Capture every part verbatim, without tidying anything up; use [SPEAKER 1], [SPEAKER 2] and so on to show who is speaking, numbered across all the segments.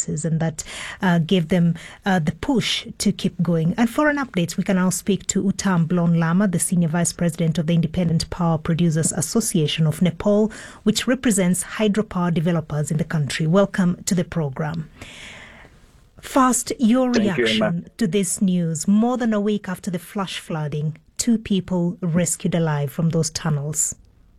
[SPEAKER 1] resources, and that uh, gave them uh, the push to keep going. And for an update, we can now speak to Uttam Blon Lama, the Senior Vice President of the Independent Power Producers Association of Nepal, which represents hydropower developers in the country. Welcome to the program. First, your
[SPEAKER 2] Thank
[SPEAKER 1] reaction
[SPEAKER 2] you,
[SPEAKER 1] to this news. More than a week after the flash flooding, two people rescued alive from those tunnels.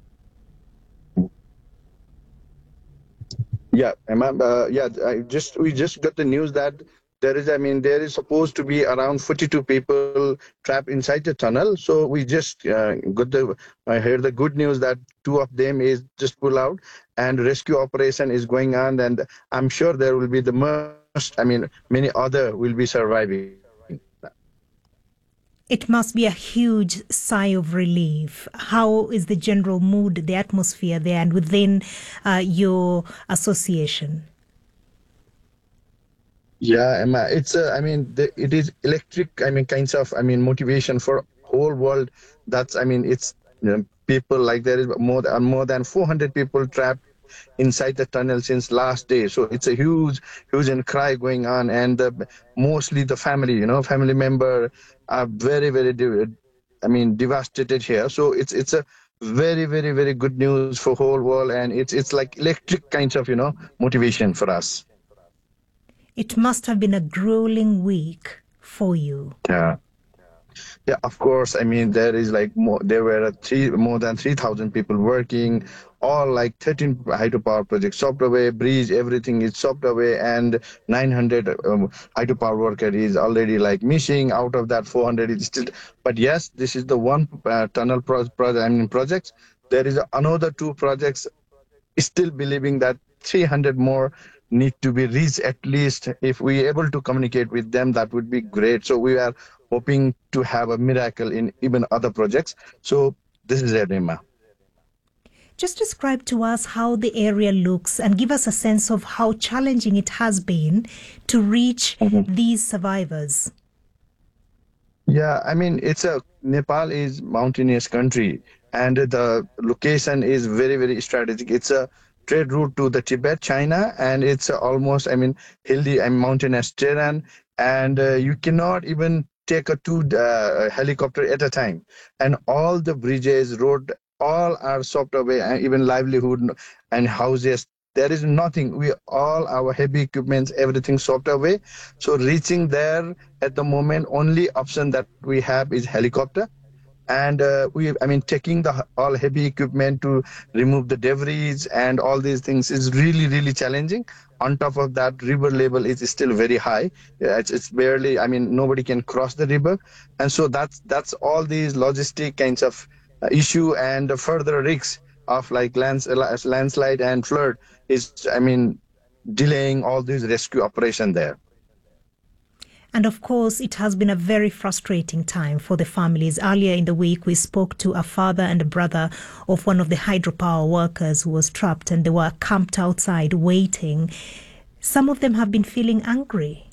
[SPEAKER 2] Yeah, Emma, uh, yeah, I just we just got the news that there is, I mean, there is supposed to be around forty-two people trapped inside the tunnel. So we just uh, got the, I heard the good news that two of them is just pulled out and rescue operation is going on. And I'm sure there will be the most, I mean, many other will be surviving.
[SPEAKER 1] It must be a huge sigh of relief. How is the general mood, the atmosphere there and within uh, your association?
[SPEAKER 2] Yeah, Emma, it's, uh, I mean, the, it is electric, I mean, kinds of, I mean, motivation for whole world. That's, I mean, it's, you know, people like there is more than, more than four hundred people trapped inside the tunnel since last day. So it's a huge, huge and cry going on. And uh, mostly the family, you know, family member are very, very, I mean, devastated here. So it's it's a very, very, very good news for whole world. And it's it's like electric kinds of, you know, motivation for us.
[SPEAKER 1] It must have been a grueling week for you.
[SPEAKER 2] Yeah. Yeah, of course. I mean, there is like more, there were three, more than three thousand people working, all like thirteen hydropower projects sopped away, bridge, everything is sopped away, and nine hundred um, hydropower worker is already like missing. Out of that, four hundred is still. But yes, this is the one uh, tunnel pro project, I mean, projects. There is another two projects still believing that three hundred more need to be reached at least. If we are able to communicate with them, that would be great. So we are hoping to have a miracle in even other projects. So this is it, Emma.
[SPEAKER 1] Just describe to us how the area looks and give us a sense of how challenging it has been to reach mm-hmm. these survivors.
[SPEAKER 2] Yeah, I mean, it's a Nepal is mountainous country, and the location is very, very strategic. It's a trade route to the Tibet, China, and it's almost, I mean, hilly and mountainous terrain, and uh, you cannot even take a two uh, helicopter at a time, and all the bridges, road, all are sopped away, and even livelihood and houses. There is nothing. We all our heavy equipments, everything sopped away. So reaching there at the moment, only option that we have is helicopter. And uh, we, I mean, taking the all heavy equipment to remove the debris and all these things is really, really challenging. On top of that, river level is still very high. It's, it's barely, I mean, nobody can cross the river. And so that's that's all these logistic kinds of uh, issue and the further risks of like lands, landslide and flood is, I mean, delaying all these rescue operation there.
[SPEAKER 1] And of course, it has been a very frustrating time for the families. Earlier in the week, we spoke to a father and a brother of one of the hydropower workers who was trapped, and they were camped outside waiting. Some of them have been feeling angry.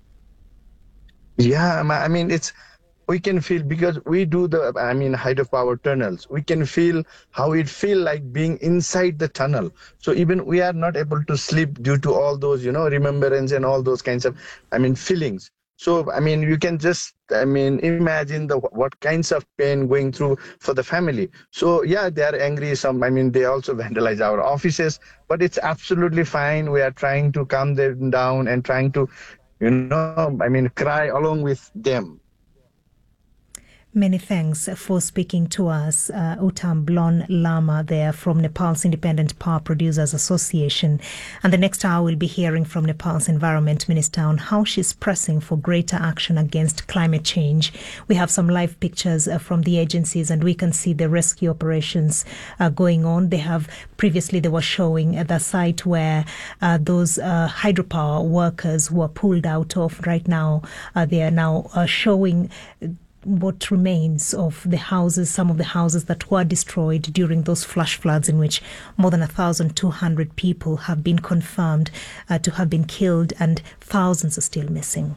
[SPEAKER 2] Yeah, I mean, it's, we can feel, because we do the, I mean, hydropower tunnels, we can feel how it feel like being inside the tunnel. So even we are not able to sleep due to all those, you know, remembrance and all those kinds of, I mean, feelings. So, I mean, you can just, I mean, imagine the what kinds of pain going through for the family. So, yeah, they are angry. Some, I mean, they also vandalize our offices, but it's absolutely fine. We are trying to calm them down and trying to, you know, I mean, cry along with them.
[SPEAKER 1] Many thanks for speaking to us, uh, Uttam Blon Lama there from Nepal's Independent Power Producers Association. And the next hour we'll be hearing from Nepal's Environment Minister on how she's pressing for greater action against climate change. We have some live pictures uh, from the agencies, and we can see the rescue operations uh, going on. They have previously they were showing at the site where uh, those uh, hydropower workers were pulled out of. Right now, uh, they are now uh, showing what remains of the houses, some of the houses that were destroyed during those flash floods, in which more than one thousand two hundred people have been confirmed uh, to have been killed, and thousands are still missing.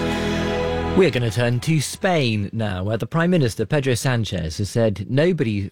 [SPEAKER 3] We're going to turn to Spain now, where the Prime Minister, Pedro Sanchez, has said nobody